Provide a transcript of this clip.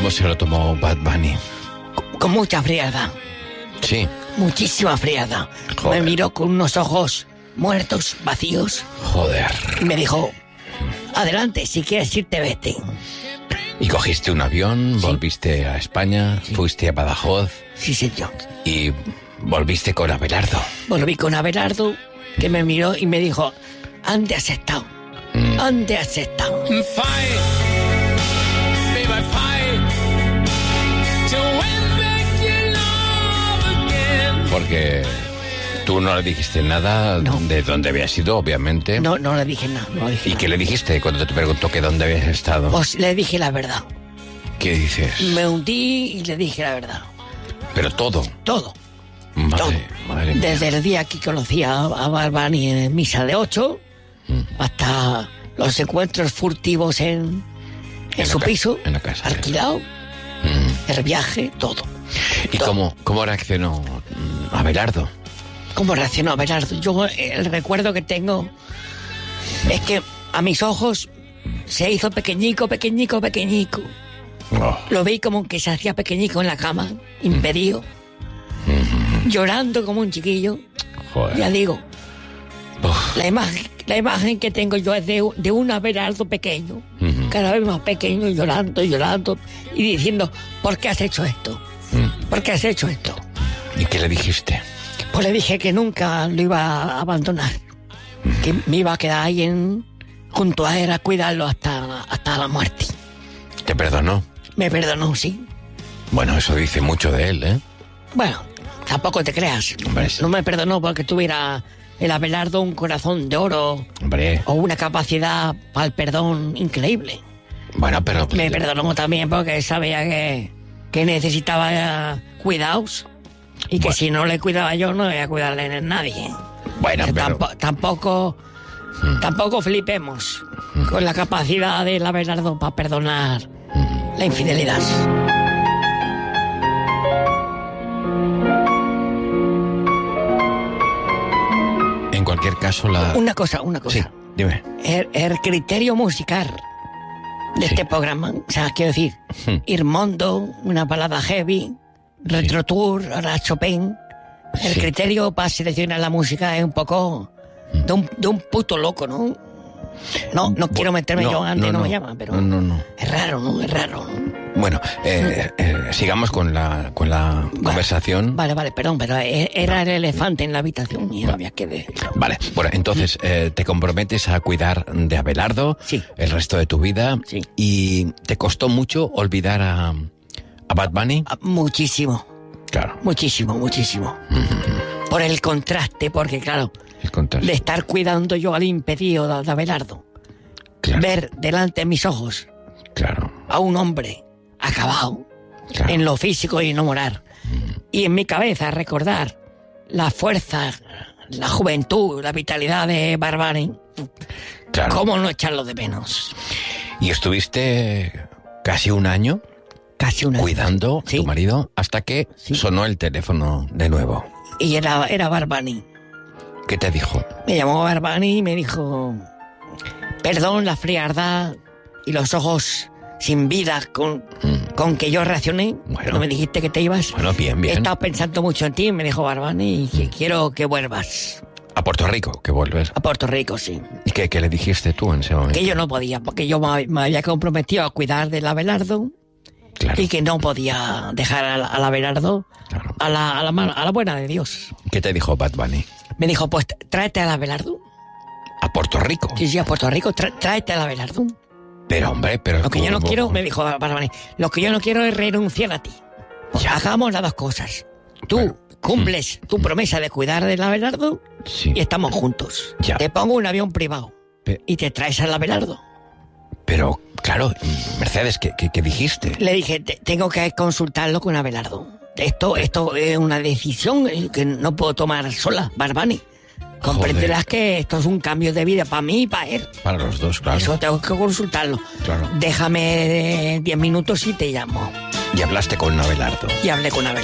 ¿Cómo se lo tomó Bad Bunny? Con mucha frialdad. Sí. Muchísima frialdad. Joder. Me miró con unos ojos muertos, vacíos. Joder. Y me dijo, adelante, si quieres irte, vete. Y cogiste un avión, volviste a España, fuiste a Badajoz Sí, señor. y volviste con Abelardo. Volví con Abelardo, que me miró y me dijo, ¿dónde has estado? ¿Dónde has estado? Porque tú no le dijiste nada No. de dónde habías ido, obviamente. No le dije nada. No le dije ¿Y nada. qué le dijiste cuando te preguntó que dónde habías estado? Pues le dije la verdad. ¿Qué dices? Me hundí y le dije la verdad. Pero todo. Todo. Todo. Madre mía. Desde el día que conocí a Bad Bunny en misa de 8 hasta los encuentros furtivos en su piso, en la casa. alquilado, el viaje, todo. ¿Y todo. cómo reaccionó Abelardo? ¿Cómo reaccionó Abelardo? Yo el recuerdo que tengo es que a mis ojos se hizo pequeñico. Oh. Lo vi como que se hacía pequeñico en la cama, impedido, llorando como un chiquillo. Joder. Ya digo, Uf. la imagen que tengo yo es de un Abelardo pequeño, cada vez más pequeño, llorando y diciendo, ¿por qué has hecho esto? ¿Por qué has hecho esto? ¿Y qué le dijiste? Pues le dije que nunca lo iba a abandonar, que me iba a quedar ahí junto a él a cuidarlo hasta la muerte. ¿Te perdonó? Me perdonó, sí. Bueno, eso dice mucho de él, ¿eh? Bueno, tampoco te creas. Hombre, sí. No me perdonó porque tuviera el Abelardo un corazón de oro Hombre, o una capacidad para el perdón increíble. bueno, pero... Me perdonó también porque sabía que necesitaba cuidados y que Bueno. si no le cuidaba yo no iba a cuidarle a nadie. Bueno, Que pero... tampoco flipemos con la capacidad del Abelardo para perdonar la infidelidad. En cualquier caso, Una cosa. Sí, dime. El criterio musical de Sí. este programa, o sea, quiero decir, Irmondo, una balada heavy, Retro Tour, ahora Chopin. El Sí. criterio para seleccionar la música es un poco de un puto loco, ¿no? No quiero meterme yo antes, no me llaman, pero No. es raro, ¿no? Es raro, ¿no? Bueno, sigamos con la conversación. Vale, perdón, pero era el elefante en la habitación y había que decirlo. Vale, bueno, entonces te comprometes a cuidar de Abelardo Sí. el resto de tu vida. Sí. ¿Y te costó mucho olvidar a Bad Bunny? Muchísimo, Claro, muchísimo. Por el contraste, porque claro, el contraste. de estar cuidando yo al impedido de Abelardo, Claro, ver delante de mis ojos claro, a un hombre acabado claro. en lo físico y en lo moral, y en mi cabeza recordar la fuerza, la juventud, la vitalidad de Bad Bunny, Claro. ¿cómo no echarlo de menos? Y estuviste casi un año Casi una cuidando a Sí. tu marido hasta que Sí. sonó el teléfono de nuevo. Y era Bad Bunny. ¿Qué te dijo? Me llamó Bad Bunny y me dijo, perdón la frialdad y los ojos sin vida con que yo reaccioné. Bueno. Cuando me dijiste que te ibas. Bueno, bien. He estado pensando mucho en ti, me dijo Bad Bunny, y que quiero que vuelvas A Puerto Rico, que vuelves. a Puerto Rico, sí. ¿Y qué le dijiste tú en ese momento? Que yo no podía, porque yo me había comprometido a cuidar del Abelardo Claro, y que no podía dejar al Abelardo claro. a la buena de Dios. ¿Qué te dijo Bad Bunny? Me dijo, pues tráete al Abelardo. A Puerto Rico. Sí, a Puerto Rico, tráete al Abelardo. Pero, hombre, pero... Lo que yo no ¿cómo? quiero, me dijo Barbani, lo que yo no quiero es renunciar a ti. Ya. Hagamos las dos cosas. Tú Bueno. cumples tu promesa de cuidar del Abelardo Sí. y estamos juntos. Ya. Te pongo un avión privado Pe- y te traes al Abelardo. Pero, claro, Mercedes, ¿qué dijiste? Le dije, tengo que consultarlo con Abelardo. Esto es una decisión que no puedo tomar sola, Barbani. Comprenderás que esto es un cambio de vida para mí y para él. Para los dos, claro. Eso tengo que consultarlo. Claro. Déjame 10 minutos y te llamo. Y hablaste con Abelardo. Y hablé con Abelardo.